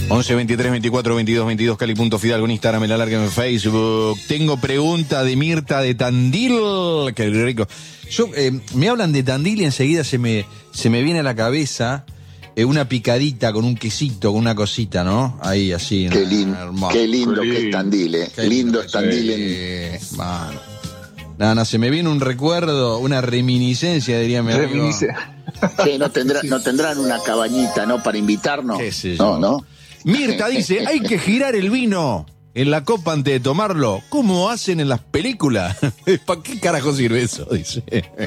11 23 24 22 22 Cali.Fidalgo en Instagram, en la larga en Facebook. Tengo pregunta de Mirta de Tandil. Qué rico. Me hablan de Tandil y enseguida se me viene a la cabeza una picadita con un quesito, con una cosita, ¿no? Ahí así. Qué lindo que es Tandil, Qué lindo es Tandil. Mano. No, se me viene un recuerdo, una reminiscencia, diría mi amigo. Sí, no tendrán una cabañita, ¿no? Para invitarnos. ¿Qué sé yo? No. Mirta dice, hay que girar el vino en la copa antes de tomarlo. ¿Cómo hacen en las películas? ¿Para qué carajo sirve eso? Dice.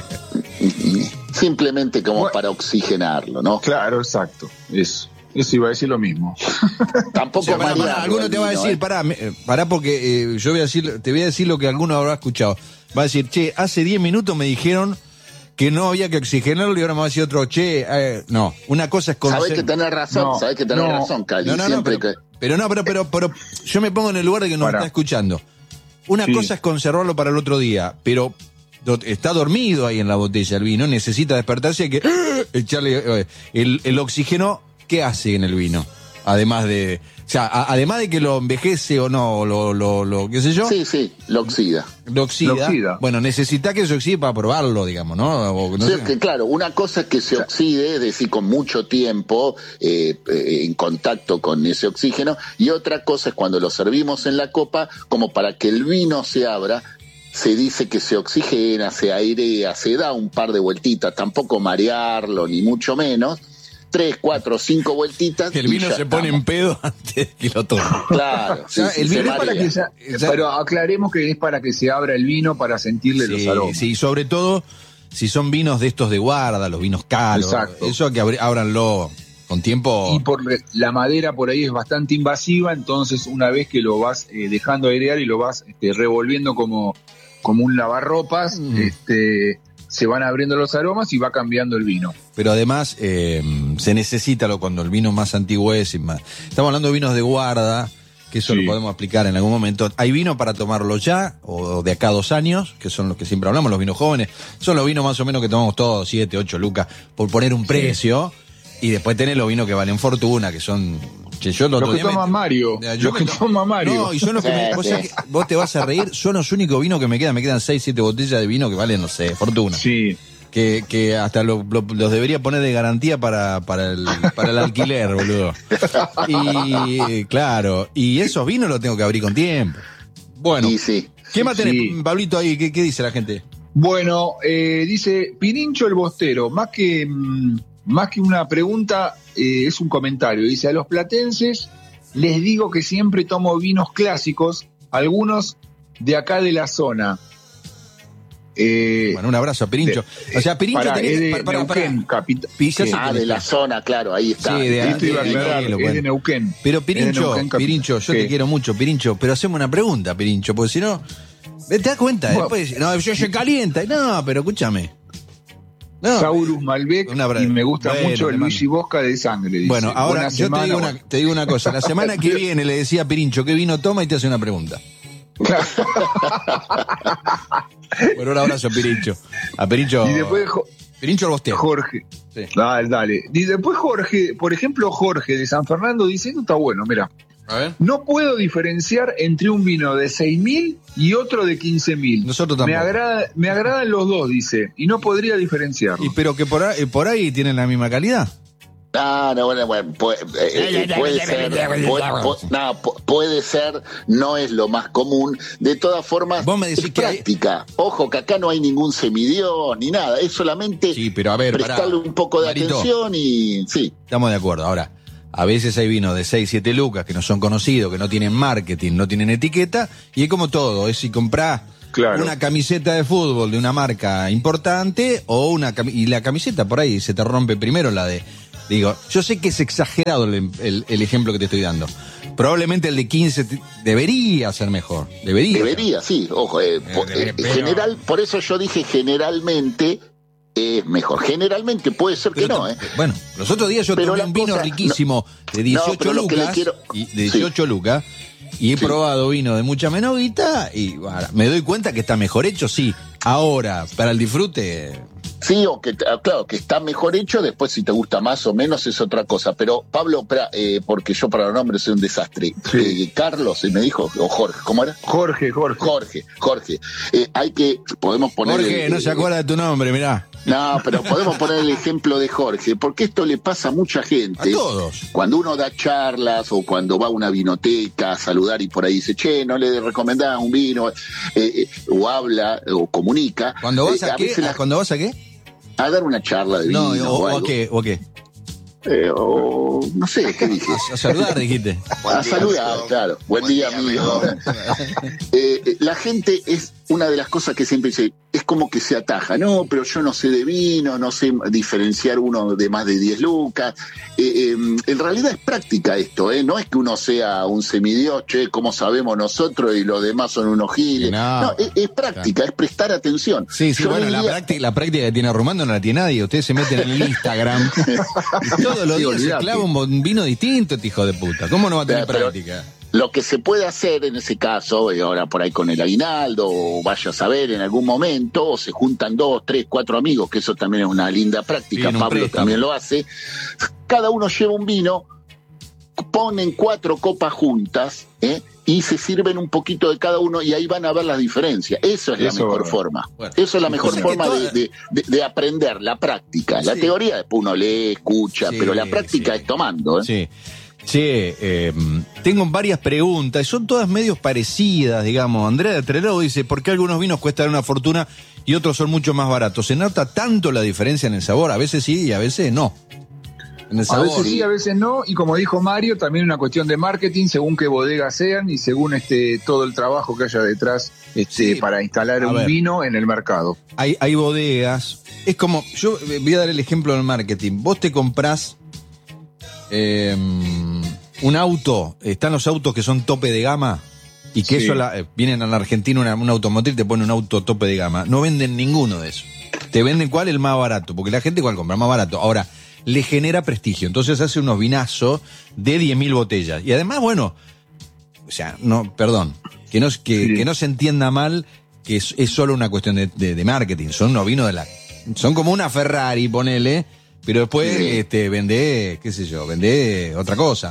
Simplemente como para oxigenarlo, ¿no? Claro, exacto. Eso iba a decir lo mismo. Tampoco alguno te va a decir, pará porque te voy a decir lo que alguno habrá escuchado. Va a decir, che, hace 10 minutos me dijeron que no había que oxigenarlo y ahora me va a decir otro, no, una cosa es Sabés que tenés razón, Cali. Pero yo me pongo en el lugar de que nos está escuchando. Una cosa es conservarlo para el otro día, pero está dormido ahí en la botella el vino, necesita despertarse, hay que echarle el oxígeno. ¿Qué hace en el vino? Además de que lo envejece o no, lo qué sé yo. Sí, lo oxida. Lo oxida. Bueno, necesita que se oxide para probarlo, digamos, ¿no? Que claro, una cosa es que se oxide, es decir, con mucho tiempo en contacto con ese oxígeno, y otra cosa es cuando lo servimos en la copa, como para que el vino se abra. Se dice que se oxigena, se airea, se da un par de vueltitas, tampoco marearlo, ni mucho menos. 3, 4, 5 vueltitas. El vino se pone en pedo antes de que lo tome. Claro. El vino es para que pero aclaremos que es para que se abra el vino para sentirle los aromas. Sí, sobre todo si son vinos de estos de guarda, los vinos caros. Exacto. Eso que ábranlo con tiempo. Y la madera por ahí es bastante invasiva, entonces una vez que lo vas dejando airear y lo vas revolviendo como un lavarropas, se van abriendo los aromas y va cambiando el vino. Pero además se necesita cuando el vino más antiguo es. Estamos hablando de vinos de guarda, que eso lo podemos aplicar en algún momento. Hay vino para tomarlo ya, o de acá a 2 años, que son los que siempre hablamos, los vinos jóvenes. Son los vinos más o menos que tomamos todos, 7, 8 lucas, por poner un precio. Y después tenés los vinos que valen fortuna, que son... Lo que toma Mario. No, y son los que vos te vas a reír, son los únicos vinos que me quedan 6, 7 botellas de vino que valen, no sé, fortuna. Sí. Que hasta los debería poner de garantía para el alquiler, boludo. Y claro, y esos vinos los tengo que abrir con tiempo. Bueno, ¿qué más tenés, Pablito, ahí? ¿Qué dice la gente? Bueno, dice Pirincho el Bostero, más que una pregunta, es un comentario. Dice, a los platenses les digo que siempre tomo vinos clásicos, algunos de acá de la zona. Bueno, un abrazo a Pirincho. O sea, Pirincho de Neuquén, capital. De la zona, claro, ahí está. Sí, esto iba a aclarar, es de Neuquén. Pero Pirincho, yo te quiero mucho, Pirincho, pero hacemos una pregunta, Pirincho, porque si no, te das cuenta, después, yo se calienta. No, pero escúchame. No, Saurus Malbec, y me gusta mucho el Luigi Bosca de sangre. Dice. Bueno, ahora yo te digo una cosa. La semana que viene le decía a Pirincho qué vino toma y te hace una pregunta. Bueno, un abrazo a Pirincho. A Pirincho. Y después Pirincho el Bostero. Jorge. Sí. Dale. Y después Jorge, por ejemplo, Jorge de San Fernando dice, esto está bueno, mira. A ver. No puedo diferenciar entre un vino de 6.000 y otro de 15.000. Nosotros tampoco. Me agradan los dos, dice, y no podría diferenciarlo. Y pero que por ahí tienen la misma calidad. Bueno, puede ser, no es lo más común. De todas formas, vos me decís es práctica. Ojo, que acá no hay ningún semidión ni nada, es solamente prestarle un poco de atención y sí. Estamos de acuerdo. Ahora, a veces hay vinos de 6, 7 lucas que no son conocidos, que no tienen marketing, no tienen etiqueta, y es como todo, es si comprás una camiseta de fútbol de una marca importante y la camiseta por ahí se te rompe primero la de... Digo, yo sé que es exagerado el ejemplo que te estoy dando. Probablemente el de 15 debería ser mejor. Debería, sí. Ojo, general, por eso yo dije generalmente es mejor. Generalmente puede ser que no. Bueno, los otros días yo tomé un vino riquísimo de 18 lucas. Y de 18 lucas. Y he probado vino de mucha menos guita y me doy cuenta que está mejor hecho, sí. Ahora, para el disfrute... Sí, o que, claro, que está mejor hecho, después si te gusta más o menos es otra cosa. Pero, Pablo, porque yo para los nombres soy un desastre. Sí. Carlos, me dijo, o Jorge, ¿cómo era? Jorge. Podemos poner... Jorge, no se acuerda de tu nombre, mirá. No, pero podemos poner el ejemplo de Jorge, porque esto le pasa a mucha gente. A todos. Cuando uno da charlas o cuando va a una vinoteca a saludar y por ahí dice, che, no le recomendás un vino, o habla o comunica. ¿Cuando vas a qué? ¿Cuando vas a qué? A dar una charla de vino. No, o a qué. No sé, ¿qué dije? A saludar, dijiste. A saludar, claro. Buen día, amigo. La gente es una de las cosas que siempre dice, es como que se ataja. No, pero yo no sé de vino, no sé diferenciar uno de más de 10 lucas. En realidad es práctica esto, no es que uno sea un semidios, che, como sabemos nosotros y los demás son unos giles. No, es práctica, es prestar atención. Sí, bueno, la práctica que tiene Armando no la tiene nadie. Ustedes se meten en el Instagram y todos los días se clava un vino distinto, este hijo de puta. ¿Cómo no va a tener práctica? Lo que se puede hacer en ese caso, ahora por ahí con el aguinaldo, o vaya a saber en algún momento, o se juntan 2, 3, 4 amigos, que eso también es una linda práctica, Pablo también lo hace, cada uno lleva un vino, ponen 4 copas juntas, y se sirven un poquito de cada uno y ahí van a ver las diferencias. Eso es la mejor forma. Bueno, eso es la mejor forma de aprender, la práctica. La teoría después uno lee, escucha, pero la práctica es tomando. Sí. Tengo varias preguntas, y son todas medios parecidas, digamos. Andrea de Trelew dice, ¿por qué algunos vinos cuestan una fortuna y otros son mucho más baratos? ¿Se nota tanto la diferencia en el sabor? A veces sí y a veces no. En el sabor. A veces sí, a veces no, y como dijo Mario, también una cuestión de marketing, según qué bodegas sean y según todo el trabajo que haya detrás para instalar un vino en el mercado. Hay bodegas, es como, yo voy a dar el ejemplo del marketing. Vos te comprás un auto, están los autos que son tope de gama y que eso vienen a la Argentina un automotriz te pone un auto tope de gama, no venden ninguno de esos, te venden cuál, el más barato, porque la gente cuál compra, más barato. Ahora, le genera prestigio, entonces hace unos vinazos de 10.000 botellas y además, bueno, o sea, no, perdón, que no se entienda mal que es solo una cuestión de marketing, son unos vinos son como una Ferrari, ponele, pero después vende, qué sé yo, vende otra cosa.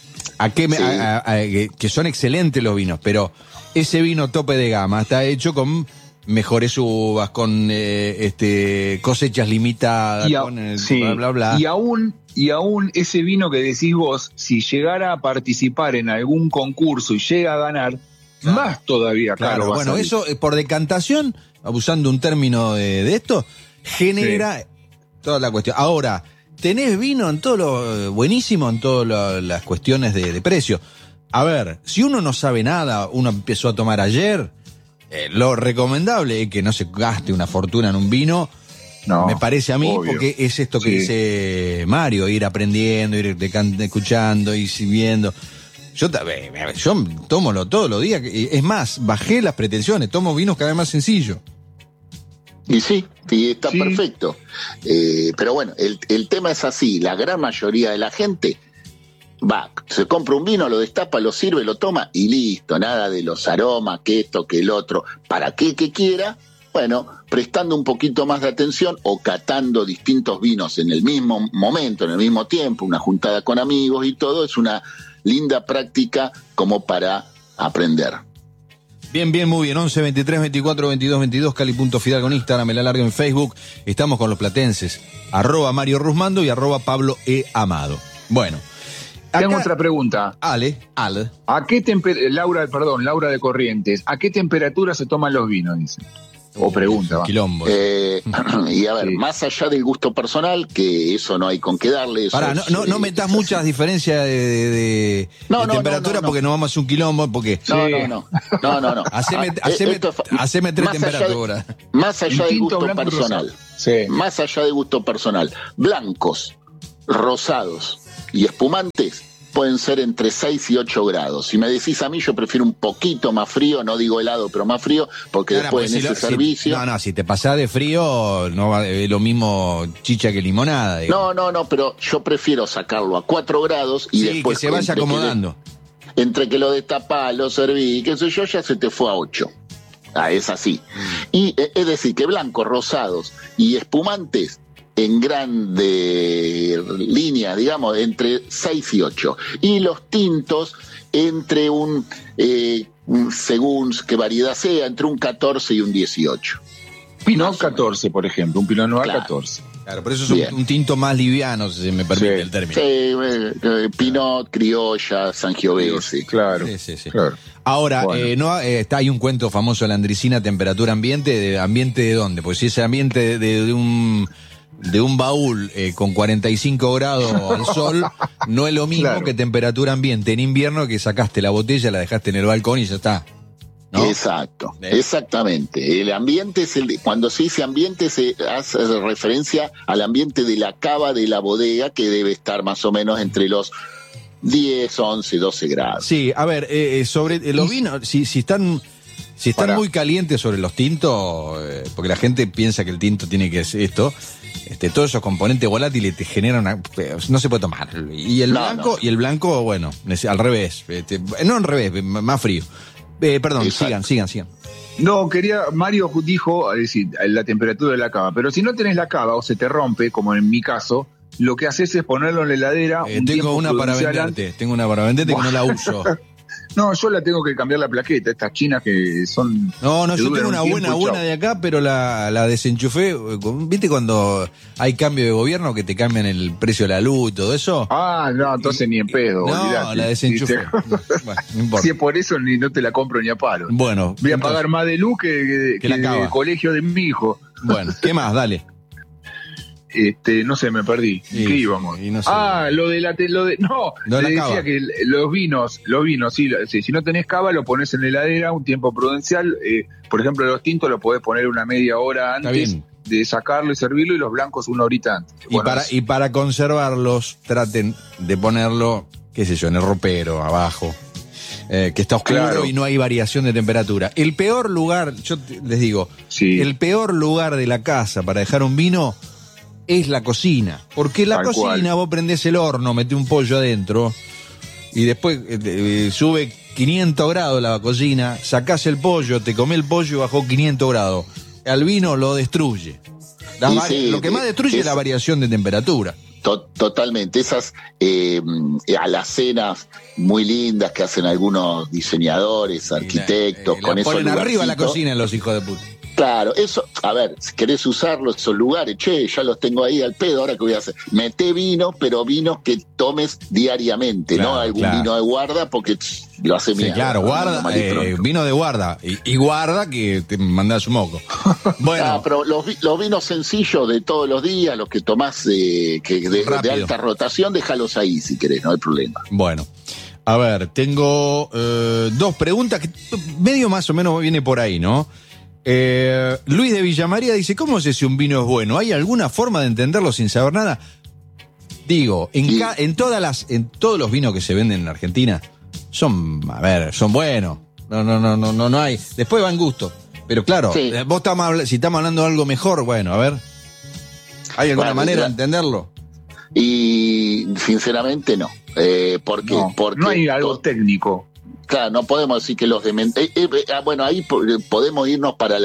Que son excelentes los vinos, pero ese vino tope de gama está hecho con mejores uvas, con cosechas limitadas, con bla, bla, bla. Y aún ese vino que decís vos, si llegara a participar en algún concurso y llega a ganar, más todavía caro. Bueno, eso por decantación, abusando un término de esto, genera toda la cuestión. Ahora, tenés vino en todo lo buenísimo, en todas las cuestiones de precio. A ver, si uno no sabe nada, uno empezó a tomar ayer, lo recomendable es que no se gaste una fortuna en un vino, me parece a mí, obvio. Porque es esto que dice Mario, ir aprendiendo, ir escuchando, ir viendo. Yo tomo todos los días, es más, bajé las pretensiones, tomo vinos cada vez más sencillos. Y está perfecto. Pero bueno, el tema es así, la gran mayoría de la gente se compra un vino, lo destapa, lo sirve, lo toma y listo, nada de los aromas, que esto, que el otro, para qué que quiera, bueno, prestando un poquito más de atención o catando distintos vinos en el mismo momento, en el mismo tiempo, una juntada con amigos y todo, es una linda práctica como para aprender. Bien, muy bien, 11 23 24 22 22, Cali.Fidalgo en Instagram, el alargue en Facebook, estamos con los platenses, @Mario Rusmando y @Pablo E. Amado. Bueno. Tengo otra pregunta. Ale. ¿A qué Laura de Corrientes, ¿a qué temperatura se toman los vinos? Dice. O pregunta, va. Quilombo. Y a ver, más allá del gusto personal, que eso no hay con qué darle. No metas muchas diferencias de temperatura porque no vamos a hacer un quilombo. Porque... No. Haceme 3 temperaturas. Más allá del gusto personal. Más allá del gusto personal. Blancos, rosados y espumantes pueden ser entre 6 y 8 grados. Si me decís a mí, yo prefiero un poquito más frío, no digo helado, pero más frío, porque después en ese servicio... si te pasás de frío, no es lo mismo chicha que limonada. Digamos. No, pero yo prefiero sacarlo a 4 grados y después... que se vaya acomodando. Entre que lo destapás, lo servís, qué sé yo, ya se te fue a 8. Es así. Y es decir, que blancos, rosados y espumantes en grande línea, digamos, entre 6 y 8. Y los tintos entre según qué variedad sea, entre un 14 y un 18. Pinot 14, por ejemplo, un Pinot Noir 14. Claro, por eso es un tinto más liviano, si me permite el término. Sí, Pinot, Criolla, Sangiovese. Claro. Sí. Claro. Ahora, bueno. Hay un cuento famoso de la Andricina, temperatura ambiente, ¿ambiente de dónde? Pues si ese ambiente de un baúl con 45 grados al sol, no es lo mismo que temperatura ambiente en invierno, que sacaste la botella, la dejaste en el balcón y ya está, ¿no? Exacto, exactamente. El ambiente es cuando se dice ambiente se hace referencia al ambiente de la cava de la bodega, que debe estar más o menos entre los 10, 11, 12 grados. Sí, a ver, sobre los vinos, si están muy calientes sobre los tintos, porque la gente piensa que el tinto tiene que ser esto, todos esos componentes volátiles te generan no se puede tomar. Y el blanco, bueno, al revés. No al revés, más frío. Perdón, sigan. No, Mario dijo, es decir, la temperatura de la cava, pero si no tenés la cava o se te rompe, como en mi caso, lo que haces es ponerlo en la heladera. Tengo una para venderte, que no la uso. No, yo la tengo que cambiar la plaqueta, estas chinas que son... No, yo tengo una buena de acá, pero la desenchufé. ¿Viste cuando hay cambio de gobierno que te cambian el precio de la luz y todo eso? Ah, no, entonces ni en pedo. No, olvidate. La desenchufé. Bueno, no importa. Si es por eso, no te la compro ni a palo. Bueno. Voy a pagar más de luz que el colegio de mi hijo. Bueno, ¿qué más? Dale. No sé, me perdí. ¿Qué íbamos? No sé. Le decía que los vinos, sí, si no tenés cava lo pones en la heladera un tiempo prudencial. Por ejemplo, los tintos lo podés poner una media hora antes de sacarlo y servirlo, y los blancos una horita antes. Y para conservarlos, traten de ponerlo, qué sé yo, en el ropero, abajo. Que está oscuro y no hay variación de temperatura. El peor lugar, yo les digo, el peor lugar de la casa para dejar un vino es la cocina, porque la cocina vos prendés el horno, metés un pollo adentro y después sube 500 grados la cocina, sacás el pollo, te comés el pollo y bajó 500 grados. Al vino lo destruye. Lo que más destruye es la variación de temperatura. Totalmente. Esas alacenas muy lindas que hacen algunos diseñadores, arquitectos, con esos ponen arriba la cocina los hijos de puta. Claro, eso, a ver, si querés usarlo, esos lugares, ya los tengo ahí al pedo, ahora que voy a hacer, meté vino, pero vinos que tomes diariamente, no algún vino de guarda, porque lo hace mierda. Claro, guarda, vino de guarda, y guarda que te mandás un moco. Bueno. Pero los vinos sencillos de todos los días, los que tomás de alta rotación, déjalos ahí si querés, no hay problema. Bueno. A ver, tengo 2 preguntas que medio más o menos viene por ahí, ¿no? Luis de Villamaría dice, ¿cómo sé si un vino es bueno? ¿Hay alguna forma de entenderlo sin saber nada? Digo, en todos los vinos que se venden en Argentina son buenos. No hay. Después va en gusto. Pero claro, si estamos hablando de algo mejor, bueno, a ver. ¿Hay alguna manera de entenderlo? Y sinceramente no. Porque no hay algo técnico. Claro, no podemos decir que los de Mendoza... bueno, ahí podemos irnos para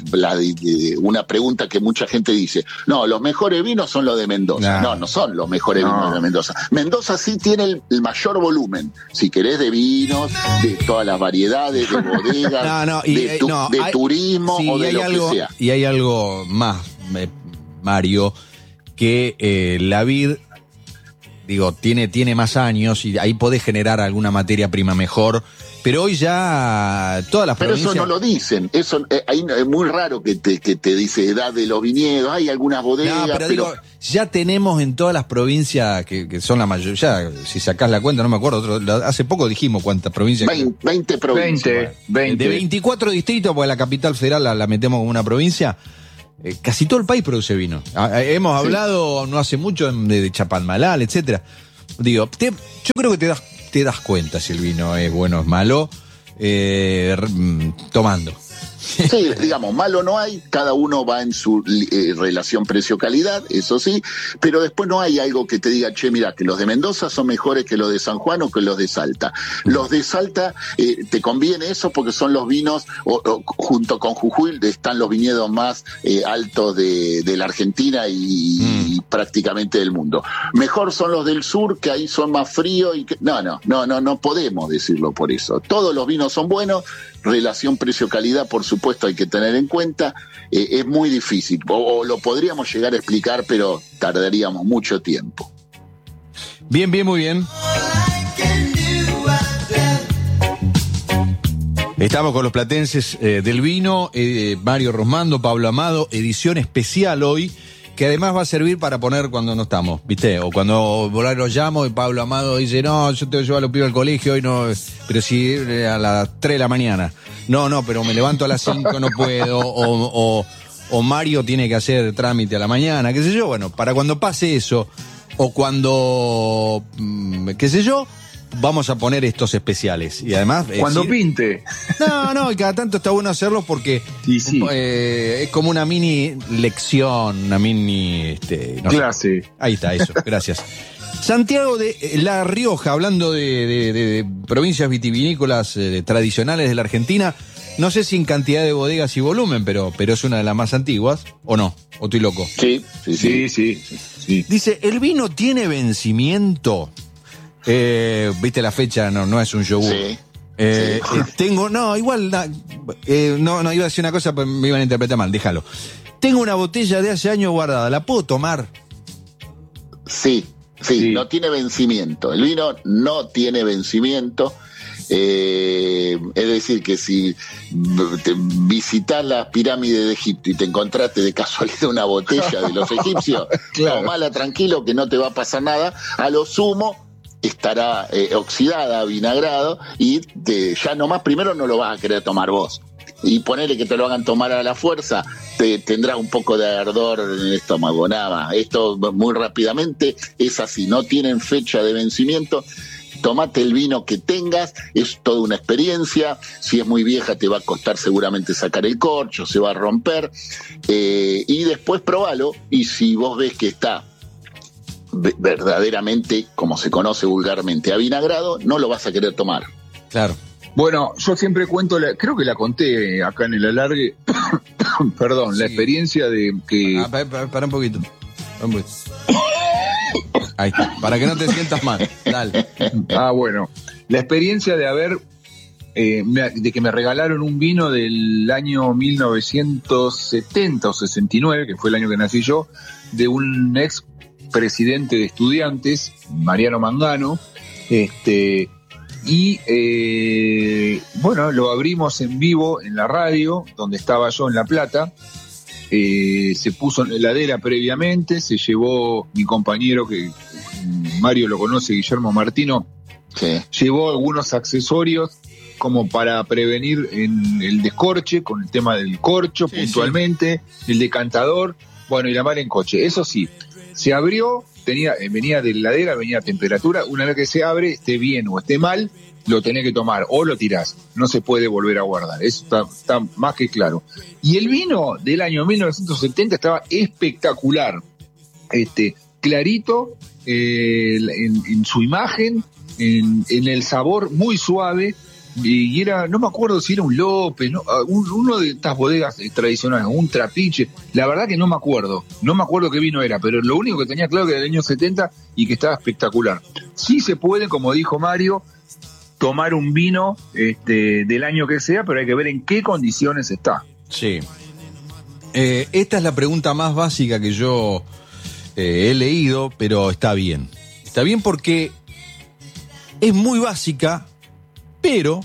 una pregunta que mucha gente dice. No, los mejores vinos son los de Mendoza. No son los mejores vinos de Mendoza. Mendoza sí tiene el mayor volumen, si querés, de vinos, de todas las variedades, de bodegas, de turismo o de lo que sea. Y hay algo más, Mario, que la vid... tiene más años y ahí podés generar alguna materia prima mejor, pero hoy ya todas las provincias... Pero eso no lo dicen, ahí es muy raro que te dice edad de los viñedos, hay algunas bodegas... pero ya tenemos en todas las provincias, que son la mayoría, si sacás la cuenta, no me acuerdo, hace poco dijimos cuántas provincias... 20 provincias. 20. De 24 distritos, porque la capital federal la metemos como una provincia... casi todo el país produce vino. Hemos hablado no hace mucho de Chapalmalal, etcétera. Yo creo que te das cuenta si el vino es bueno o es malo tomando. Sí, digamos, malo no hay, cada uno va en su relación precio-calidad, eso sí, pero después no hay algo que te diga, che, mira, que los de Mendoza son mejores que los de San Juan o que los de Salta. Los de Salta, te conviene eso porque son los vinos, o junto con Jujuy, están los viñedos más altos de la Argentina y prácticamente del mundo. Mejor son los del sur, que ahí son más fríos y que... No podemos decirlo por eso. Todos los vinos son buenos, relación precio-calidad, por supuesto, hay que tener en cuenta. Es muy difícil, o lo podríamos llegar a explicar, pero tardaríamos mucho tiempo. Bien, muy bien. Estamos con los platenses del vino, Mario Rosmando, Pablo Amado, edición especial hoy, que además va a servir para poner cuando no estamos, ¿viste? O cuando lo llamo y Pablo Amado dice, no, yo te voy a llevar a los pibes al colegio hoy, no, pero si a las 3 de la mañana. No, pero me levanto a las 5, no puedo, o Mario tiene que hacer trámite a la mañana, qué sé yo. Bueno, para cuando pase eso, o cuando, qué sé yo, vamos a poner estos especiales. Y además... Cuando pinte. No, y cada tanto está bueno hacerlos porque sí. Es como una mini lección, una mini... no clase. Sé. Ahí está, eso, gracias. Santiago de La Rioja, hablando de provincias vitivinícolas tradicionales de la Argentina, no sé si en cantidad de bodegas y volumen, pero es una de las más antiguas, ¿o no? ¿O estoy loco? Sí. Dice, ¿el vino tiene vencimiento? Viste la fecha, no es un yogur. Sí. Tengo, no, igual, no iba a decir una cosa, pero me iban a interpretar mal, déjalo. Tengo una botella de hace años guardada, ¿la puedo tomar? Sí, no tiene vencimiento. El vino no tiene vencimiento. Es decir, que si visitas las pirámides de Egipto y te encontraste de casualidad una botella de los egipcios, claro, tomala tranquilo que no te va a pasar nada. A lo sumo estará oxidada, vinagrado, y ya nomás primero no lo vas a querer tomar vos. Y ponele que te lo hagan tomar a la fuerza, tendrá un poco de ardor en el estómago, nada más. Esto muy rápidamente es así, no tienen fecha de vencimiento. Tomate el vino que tengas, es toda una experiencia. Si es muy vieja te va a costar seguramente sacar el corcho, se va a romper, y después probalo, y si vos ves que está verdaderamente, como se conoce vulgarmente, avinagrado, no lo vas a querer tomar. Claro. Bueno, yo siempre cuento, creo que la conté acá en el alargue, perdón, sí. La experiencia de que... Para un poquito. Ahí está, para que no te sientas mal, dale. Bueno, la experiencia de haber, de que me regalaron un vino del año 1970 o 69, que fue el año que nací yo, de un ex presidente de Estudiantes, Mariano Mangano, bueno, lo abrimos en vivo en la radio, donde estaba yo en La Plata. Se puso en la heladera previamente, se llevó mi compañero, que Mario lo conoce, Guillermo Martino, sí. Llevó algunos accesorios como para prevenir el descorche, con el tema del corcho, sí, puntualmente, sí. El decantador, bueno, y la mar en coche. Eso sí, se abrió, venía de la heladera, venía a temperatura. Una vez que se abre, esté bien o esté mal, lo tenés que tomar o lo tirás, no se puede volver a guardar, eso está más que claro. Y el vino del año 1970 estaba espectacular, clarito, en su imagen, en el sabor muy suave, y era, no me acuerdo si era un López, ¿no? Uno de estas bodegas tradicionales, un Trapiche, la verdad que no me acuerdo qué vino era, pero lo único que tenía claro que era del año 70 y que estaba espectacular. Sí se puede, como dijo Mario, tomar un vino del año que sea, pero hay que ver en qué condiciones está. Sí. Esta es la pregunta más básica que yo he leído, pero está bien. Está bien porque es muy básica, pero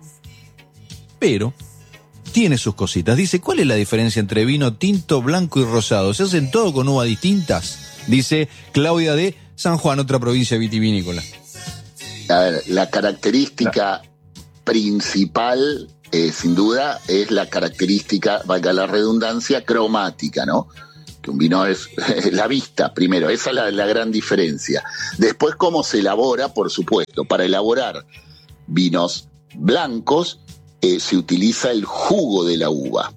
tiene sus cositas. Dice, ¿cuál es la diferencia entre vino tinto, blanco y rosado? ¿Se hacen todo con uvas distintas? Dice Claudia de San Juan, otra provincia vitivinícola. A ver, la característica principal, sin duda, es la característica, valga la redundancia, cromática, ¿no? Que un vino es la vista, primero, esa es la gran diferencia. Después, cómo se elabora, por supuesto. Para elaborar vinos blancos, se utiliza el jugo de la uva.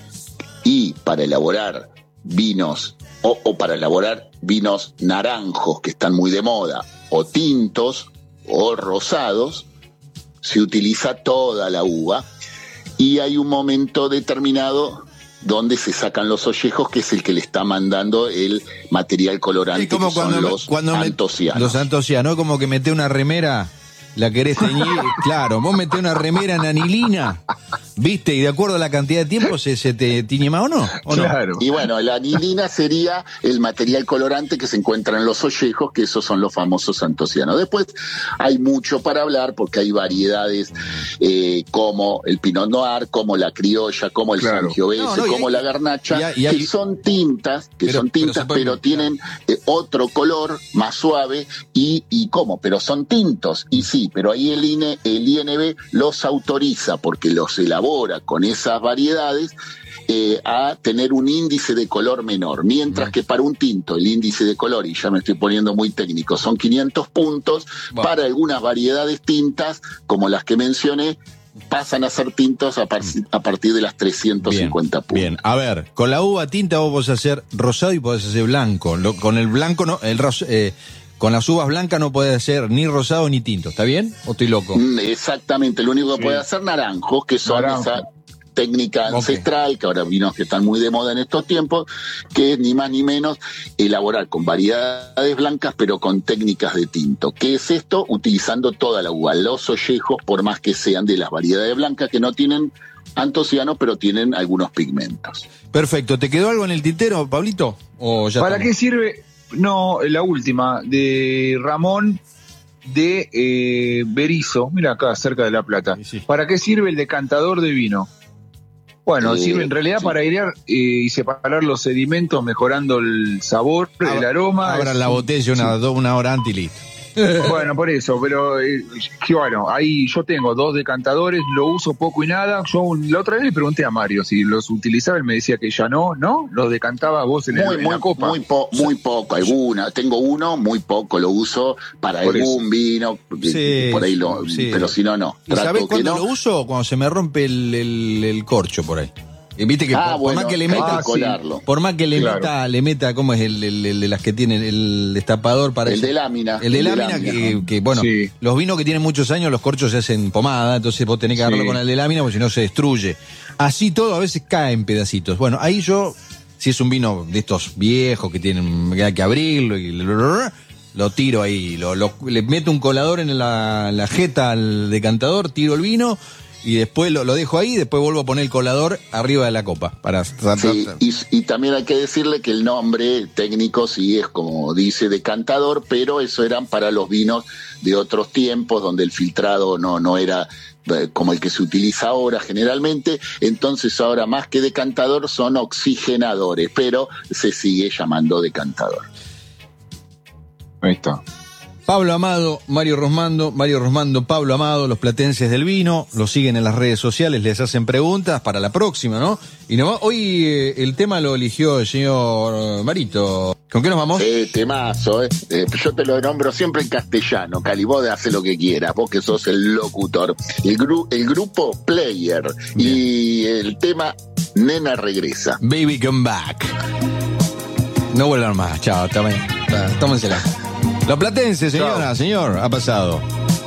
Y para elaborar vinos, o para elaborar vinos naranjos que están muy de moda, o tintos, o rosados, se utiliza toda la uva. Y hay un momento determinado donde se sacan los ollejos, que es el que le está mandando el material colorante, como que son los antocianos. Los antocianos, como que mete una remera, la querés teñir, claro, vos metés una remera en anilina, ¿viste? Y de acuerdo a la cantidad de tiempo se te tiñe más o no. Claro. Y bueno, la anilina sería el material colorante que se encuentra en los ollejos, que esos son los famosos antocianos. Después hay mucho para hablar, porque hay variedades como el Pinot Noir, como la criolla, como el Sangiovese, como la garnacha, que son tintas, pero tienen otro color más suave y ¿cómo? Pero son tintos, y sí, pero ahí el INB los autoriza, porque los elabora con esas variedades, a tener un índice de color menor, mientras que para un tinto el índice de color, y ya me estoy poniendo muy técnico, son 500 puntos, para algunas variedades tintas, como las que mencioné, pasan a ser tintos a partir de las 350 puntos. Bien, a ver, con la uva tinta vos podés hacer rosado y podés hacer blanco, con el blanco no, con las uvas blancas no puede hacer ni rosado ni tinto, ¿está bien? ¿O estoy loco? Exactamente, lo único que puede hacer naranjos, que son esa técnica ancestral, que ahora vinos que están muy de moda en estos tiempos, que es ni más ni menos elaborar con variedades blancas, pero con técnicas de tinto. ¿Qué es esto? Utilizando toda la uva, los ollejos, por más que sean de las variedades blancas, que no tienen antocianos, pero tienen algunos pigmentos. Perfecto, ¿te quedó algo en el tintero, Pablito? ¿O ya ¿Para estamos? qué sirve? No, la última, de Ramón de Berizo, mira acá, cerca de La Plata. Sí. ¿Para qué sirve el decantador de vino? Bueno, sirve en realidad para airear y separar los sedimentos, mejorando el sabor, el aroma. Abran la botella una hora antes y listo. Bueno, por eso, pero bueno, ahí yo tengo 2 decantadores, lo uso poco y nada. Yo la otra vez le pregunté a Mario si los utilizaba, él me decía que ya no, los decantaba vos en la copa. Muy poco, tengo uno, muy poco lo uso para por algún vino, por ahí pero si no. ¿Y sabés cuándo lo uso? Cuando se me rompe el corcho por ahí. Viste que por más que le meta, por más que le meta, ¿cómo es el de las que tienen el destapador para el de lámina? El de lámina, que bueno, los vinos que tienen muchos años, los corchos se hacen pomada, entonces vos tenés que agarrarlo con el de lámina, porque si no se destruye. Así todo a veces cae en pedacitos. Bueno, ahí yo, si es un vino de estos viejos que hay que abrirlo y lo tiro ahí, le meto un colador en la jeta al decantador, tiro el vino. Y después lo dejo ahí, después vuelvo a poner el colador arriba de la copa. Y también hay que decirle que el nombre técnico sí es como dice decantador, pero eso eran para los vinos de otros tiempos, donde el filtrado no era como el que se utiliza ahora generalmente. Entonces ahora más que decantador son oxigenadores, pero se sigue llamando decantador. Ahí está. Pablo Amado, Mario Rosmando, Pablo Amado, los platenses del vino, los siguen en las redes sociales, les hacen preguntas para la próxima, ¿no? Y hoy el tema lo eligió el señor Marito. ¿Con qué nos vamos? Temazo, yo te lo nombro siempre en castellano, Cali, vos hace lo que quieras, vos que sos el locutor. El grupo Player. Bien. Y el tema Nena Regresa. Baby Come Back. No vuelvan más, chao, tómensela. Los platenses, señora, señor, ha pasado.